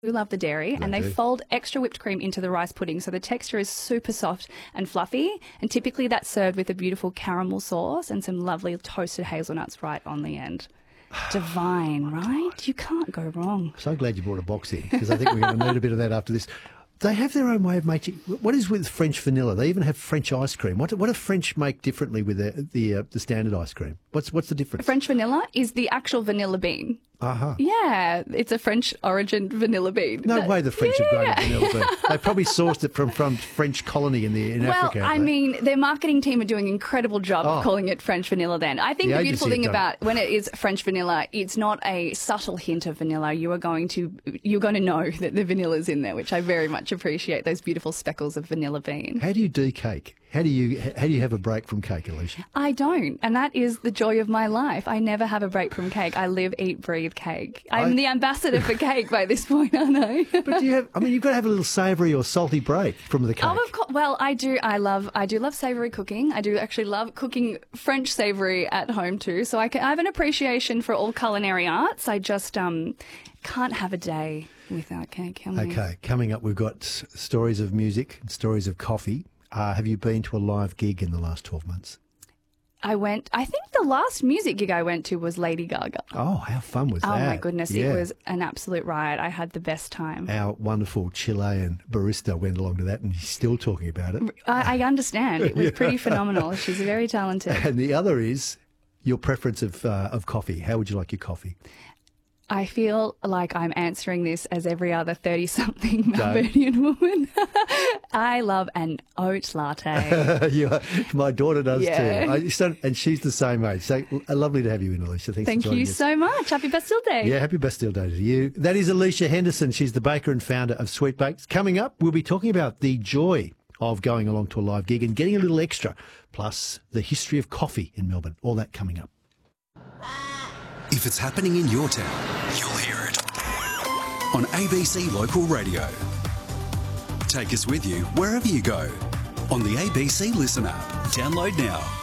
who love the dairy, and they fold extra whipped cream into the rice pudding, so the texture is super soft and fluffy, and typically that's served with a beautiful caramel sauce and some lovely toasted hazelnuts right on the end. Divine, right? You can't go wrong. So glad you brought a box in, because I think we're going to need a bit of that after this. They have their own way of making. What is with French vanilla? They even have French ice cream. What do French make differently with the standard ice cream? What's the difference? French vanilla is the actual vanilla bean. Uh-huh. Yeah, it's a French origin vanilla bean. No way the French have grown a vanilla bean. They probably sourced it from French colony in Africa. Well, I mean, their marketing team are doing an incredible job of calling it French vanilla then. I think the beautiful thing about when it is French vanilla, it's not a subtle hint of vanilla. You're going to know that the vanilla's in there, which I very much appreciate, those beautiful speckles of vanilla bean. How do you decake? How do you have a break from cake, Alicia? I don't, and that is the joy of my life. I never have a break from cake. I live, eat, breathe cake. I'm the ambassador for cake by this point, aren't I? But you've got to have a little savoury or salty break from the cake. Oh, of course. Well, I do love savoury cooking. I do actually love cooking French savoury at home too. So I have an appreciation for all culinary arts. I just can't have a day without cake. Can we? Okay, coming up, we've got stories of music, stories of coffee. Have you been to a live gig in the last 12 months? I think the last music gig I went to was Lady Gaga. Oh, how fun was that? Oh, my goodness. Yeah. It was an absolute riot. I had the best time. Our wonderful Chilean barista went along to that and he's still talking about it. I understand. It was pretty phenomenal. She's very talented. And the other is your preference of coffee. How would you like your coffee? I feel like I'm answering this as every other 30-something Melbournian woman. I love an oat latte. My daughter does too. And she's the same age. So lovely to have you in, Alicia. Thank you so much. Happy Bastille Day. Yeah, happy Bastille Day to you. That is Alicia Henderson. She's the baker and founder of Sweet Baked. Coming up, we'll be talking about the joy of going along to a live gig and getting a little extra, plus the history of coffee in Melbourne. All that coming up. If it's happening in your town, you'll hear it on ABC Local Radio. Take us with you wherever you go on the ABC Listen app. Download now.